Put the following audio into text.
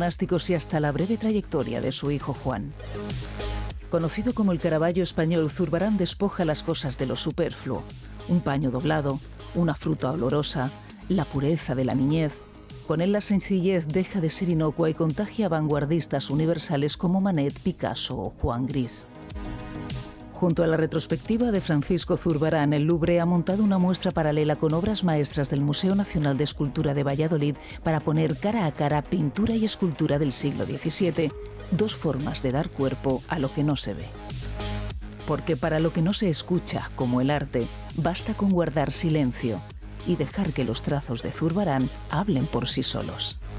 monásticos y hasta la breve trayectoria de su hijo Juan. Conocido como el Caravaggio español, Zurbarán despoja las cosas de lo superfluo. Un paño doblado, una fruta olorosa, la pureza de la niñez. Con él la sencillez deja de ser inocua y contagia a vanguardistas universales como Manet, Picasso o Juan Gris. Junto a la retrospectiva de Francisco Zurbarán, el Louvre ha montado una muestra paralela con obras maestras del Museo Nacional de Escultura de Valladolid para poner cara a cara pintura y escultura del siglo XVII, dos formas de dar cuerpo a lo que no se ve. Porque para lo que no se escucha, como el arte, basta con guardar silencio y dejar que los trazos de Zurbarán hablen por sí solos.